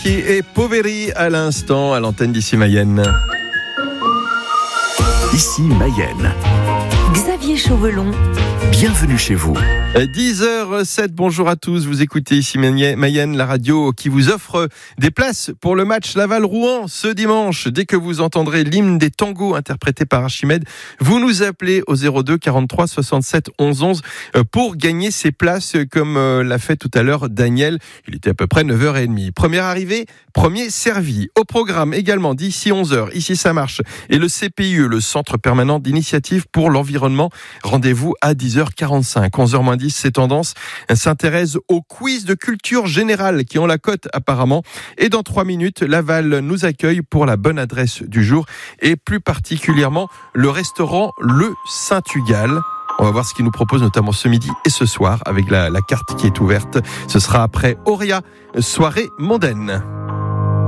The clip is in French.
Ruffier et Poveri à l'instant à l'antenne d'Ici Mayenne. Ici Mayenne. Xavier Chauvelon. Bienvenue chez vous. 10h07, bonjour à tous. Vous écoutez Ici Mayenne, la radio qui vous offre des places pour le match Laval-Rouen ce dimanche. Dès que vous entendrez l'hymne des tangos interprété par Archimède, vous nous appelez au 02 43 67 11 11 pour gagner ces places comme l'a fait tout à l'heure Daniel. Il était à peu près 9h30. Première arrivée, premier servi. Au programme également d'ici 11h, ici ça marche. Et le CPIE, le Centre permanent d'initiative pour l'environnement. Rendez-vous à 10h45. 11h-10, c'est tendance. S'intéresse au quiz de culture générale qui ont la cote apparemment. Et dans 3 minutes, Laval nous accueille pour la bonne adresse du jour et plus particulièrement le restaurant Le Saint-Tugal. On va voir ce qu'il nous propose notamment ce midi et ce soir avec la carte qui est ouverte. Ce sera après Auria, soirée mondaine.